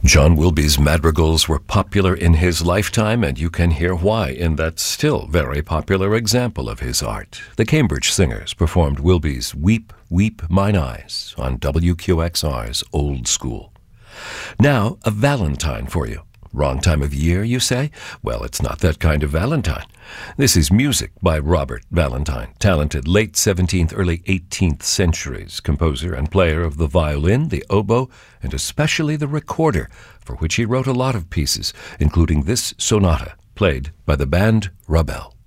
John Wilby's madrigals were popular in his lifetime, and you can hear why in that still very popular example of his art. The Cambridge Singers performed Wilby's Weep, Weep Mine Eyes on WQXR's Old School. Now, a Valentine for you. Wrong time of year, you say? Well, it's not that kind of Valentine. This is music by Robert Valentine, talented late 17th, early 18th centuries composer and player of the violin, the oboe, and especially the recorder, for which he wrote a lot of pieces, including this sonata, played by the band Ravel.